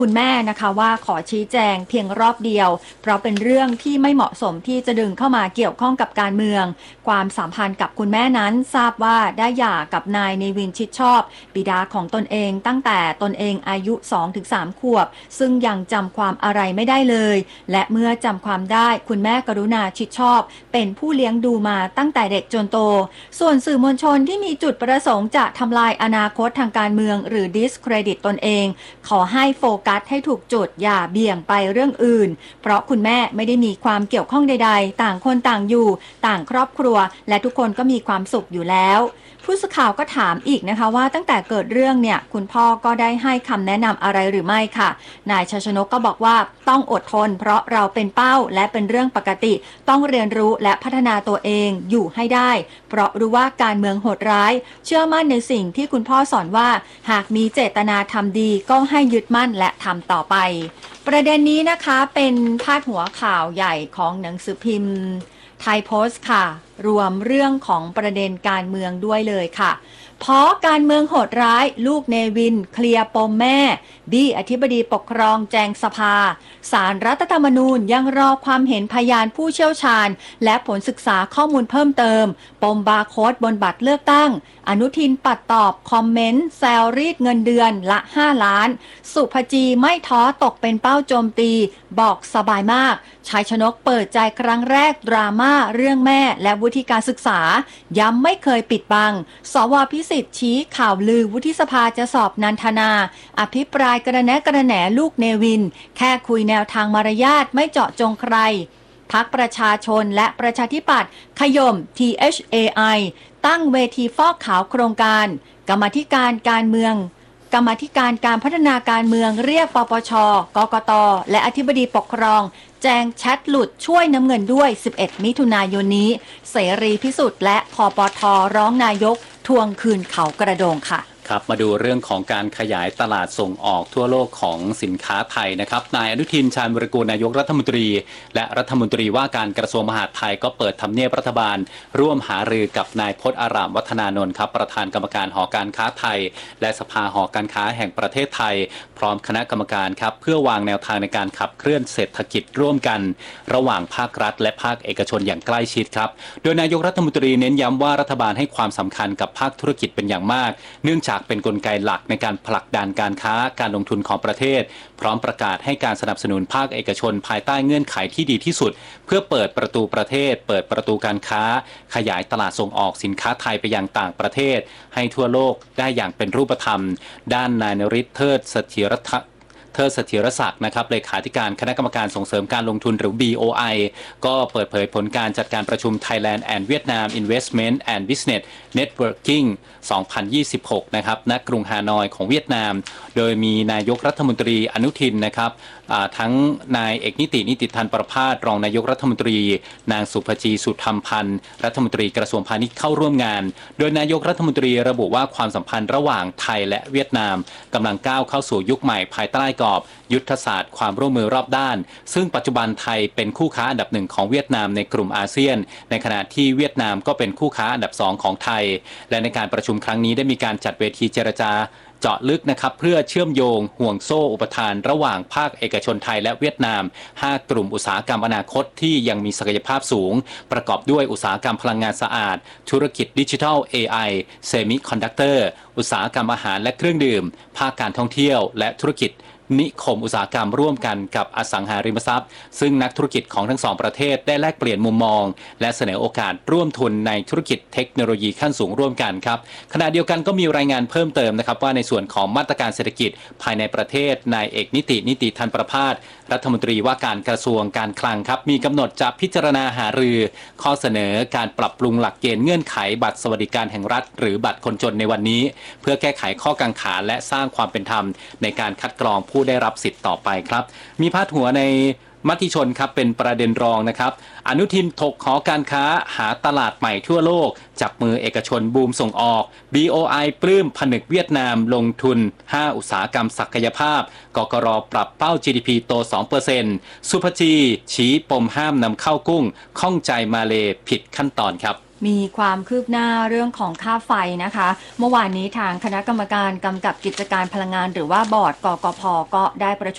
คุณแม่นะคะว่าขอชี้แจงเพียงรอบเดียวเพราะเป็นเรื่องที่ไม่เหมาะสมที่จะดึงเข้ามาเกี่ยวข้องกับการเมืองความสัมพันธ์กับคุณแม่นั้นทราบว่าได้หย่ากับนายเนวินชิดชอบบิดาของตนเองตั้งแต่ตนเองอายุ 2-3 ขวบซึ่งยังจำความอะไรไม่ได้เลยและเมื่อจำความได้คุณแม่กรุณาชิดชอบเป็นผู้เลี้ยงดูมาตั้งแต่เด็กจนโตส่วนสื่อมวลชนที่มีจุดประสงค์จะทำลายอนาคตทางการเมืองหรือดิสเครดิตตนเองขอให้โฟกัสให้ถูกจุดอย่าเบี่ยงไปเรื่องอื่นเพราะคุณแม่ไม่ได้มีความเกี่ยวข้องใดๆต่างคนต่างอยู่ต่างครอบครัวและทุกคนก็มีความสุขอยู่แล้วผู้สื่อข่าวก็ถามอีกนะคะว่าตั้งแต่เกิดเรื่องเนี่ยคุณพ่อก็ได้ให้คำแนะนำอะไรหรือไม่ค่ะนายชัยชนกก็บอกว่าต้องอดทนเพราะเราเป็นเป้าและเป็นเรื่องปกติต้องเรียนรู้และพัฒนาตัวเองอยู่ให้ได้เพราะรู้ว่าการเมืองโหดร้ายเชื่อมั่นในสิ่งที่คุณพ่อสอนว่าหากมีเจตนาทำดีก็ให้ยึดมั่นและทำต่อไปประเด็นนี้นะคะเป็นพาดหัวข่าวใหญ่ของหนังสือพิมพ์ไทยโพสต์ค่ะรวมเรื่องของประเด็นการเมืองด้วยเลยค่ะเพราะการเมืองโหดร้ายลูกเนวินเคลียร์ปมแม่บี้อธิบดีปกครองแจงสภาศาลรัฐธรรมนูญยังรอความเห็นพยานผู้เชี่ยวชาญและผลศึกษาข้อมูลเพิ่มเติมปมบาร์โค้ดบนบัตรเลือกตั้งอนุทินปัดตอบคอมเมนต์แซวรีดเงินเดือนละ5 ล้านสุภจีไม่ท้อตกเป็นเป้าโจมตีบอกสบายมากชัยชนกเปิดใจครั้งแรกดราม่าเรื่องแม่และวุฒิการศึกษาย้ำไม่เคยปิดบังสว.พิสิทธิ์ชี้ข่าวลือวุฒิสภาจะสอบนันทนาอภิปรายกระแหนลูกเนวินแค่คุยแนวทางมารยาทไม่เจาะจงใครพรรคประชาชนและประชาธิปัตย์ขย่ม THAI ตั้งเวทีฟอกขาวโครงการกรรมาธิการการเมืองกรรมาธิการการพัฒนาการเมืองเรียกปปชกกตและอธิบดีปกครองแจงแชทหลุดช่วยน้ำเงินด้วย11 มิถุนายนนี้เสรีพิสุทธิ์และคปทร้องนายกทวงคืนเขากระโดงค่ะครับมาดูเรื่องของการขยายตลาดส่งออกทั่วโลกของสินค้าไทยนะครับนายอนุทินชาญวิรากูลนายกรัฐมนตรีและรัฐมนตรีว่าการกระทรวงมหาดไทยก็เปิดทำเนียบรัฐบาลร่วมหารือกับนายพจน์อารามวัฒนานนท์ครับประธานกรรมการหอการค้าไทยและสภาหอการค้าแห่งประเทศไทยพร้อมคณะกรรมการครับเพื่อวางแนวทางในการขับเคลื่อนเศรษฐกิจร่วมกันระหว่างภาครัฐและภาคเอกชนอย่างใกล้ชิดครับโดยนายกรัฐมนตรีเน้นย้ำว่ารัฐบาลให้ความสำคัญกับภาคธุรกิจเป็นอย่างมากเนื่องจากเป็นกลไกหลักในการผลักดันการค้าการลงทุนของประเทศพร้อมประกาศให้การสนับสนุนภาคเอกชนภายใต้เงื่อนไขที่ดีที่สุดเพื่อเปิดประตูประเทศเปิดประตูการค้าขยายตลาดส่งออกสินค้าไทยไปยังต่างประเทศให้ทั่วโลกได้อย่างเป็นรูปธรรมด้านนายนฤทธิ์เทิดเสถียรศักดิ์นะครับเลขาธิการคณะกรรมการส่งเสริมการลงทุนหรือ BOI ก็เปิดเผยผลการจัดการประชุม Thailand and Vietnam Investment and Business Networking 2026 นะครับณกรุงฮานอยของเวียดนามโดยมีนายกรัฐมนตรีอนุทินนะครับทั้งนายเอกนิติธันประภาสรองนายกรัฐมนตรีนางสุภจีสุธรรมพันธ์รัฐมนตรีกระทรวงพาณิชย์เข้าร่วมงานโดยนายกรัฐมนตรีระบุว่าความสัมพันธ์ระหว่างไทยและเวียดนามกำลังก้าวเข้าสู่ยุคใหม่ภายใต้กรอบยุทธศาสตร์ความร่วมมือรอบด้านซึ่งปัจจุบันไทยเป็นคู่ค้าอันดับหนึ่งของเวียดนามในกลุ่มอาเซียนในขณะที่เวียดนามก็เป็นคู่ค้าอันดับ2ของไทยและในการประชุมครั้งนี้ได้มีการจัดเวทีเจรจาเจาะลึกนะครับเพื่อเชื่อมโยงห่วงโซ่อุปทานระหว่างภาคเอกชนไทยและเวียดนาม5กลุ่มอุตสาหกรรมอนาคตที่ยังมีศักยภาพสูงประกอบด้วยอุตสาหกรรมพลังงานสะอาดธุรกิจดิจิทัล AI เซมิคอนดักเตอร์อุตสาหกรรมอาหารและเครื่องดื่มภาคการท่องเที่ยวและธุรกิจนิคมอุตสาหกรรมร่วมกันกับอสังหาริมทรัพย์ซึ่งนักธุรกิจของทั้งสองประเทศได้แลกเปลี่ยนมุมมองและเสนอโอกาสร่วมทุนในธุรกิจเทคโนโลยีขั้นสูงร่วมกันครับขณะเดียวกันก็มีรายงานเพิ่มเติมนะครับว่าในส่วนของมาตรการเศรษฐกิจภายในประเทศนายเอกนิติธันประภาสรัฐมนตรีว่าการกระทรวงการคลังครับมีกำหนดจะพิจารณาหารือข้อเสนอการปรับปรุงหลักเกณฑ์เงื่อนไขบัตรสวัสดิการแห่งรัฐหรือบัตรคนจนในวันนี้เพื่อแก้ไขข้อกังขาและสร้างความเป็นธรรมในการคัดกรองผู้ได้รับสิทธิ์ต่อไปครับมีพาดหัวในมติชนครับเป็นประเด็นรองนะครับอนุทินถกหอการค้าหาตลาดใหม่ทั่วโลกจับมือเอกชนบูมส่งออก BOI ปลื้มผนึกเวียดนามลงทุน5อุตสาหกรรมศักยภาพกกร.ปรับเป้า GDP โต 2% สุภจีชี้ปมห้ามนำเข้ากุ้งข้องใจมาเลผิดขั้นตอนครับมีความคืบหน้าเรื่องของค่าไฟนะคะเมื่อวานนี้ทางคณะกรรมการกำกับกิจการพลังงานหรือว่าบอร์ดกกพ.ก็ได้ประชุม